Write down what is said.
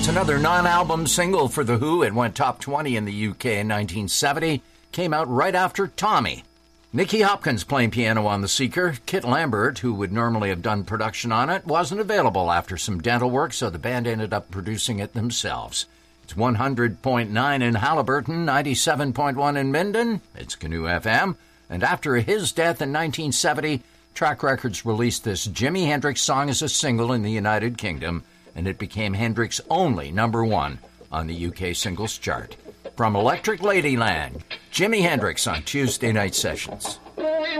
That's another non-album single for The Who. It went top 20 in the UK in 1970. Came out right after Tommy. Nicky Hopkins playing piano on The Seeker. Kit Lambert, who would normally have done production on it, wasn't available after some dental work, so the band ended up producing it themselves. It's 100.9 in Halliburton, 97.1 in Minden. It's Canoe FM. And after his death in 1970, Track Records released this Jimi Hendrix song as a single in the United Kingdom, and it became Hendrix's only #1 on the UK singles chart. From Electric Ladyland, Jimi Hendrix on Tuesday Night Sessions.